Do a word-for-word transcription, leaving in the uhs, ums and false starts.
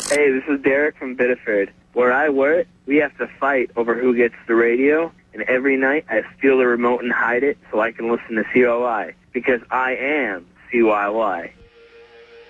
Hey, this is Derek from Biddeford. Where I work, we have to fight over who gets the radio, and every night I steal the remote and hide it so I can listen to C O I, because I am C Y Y.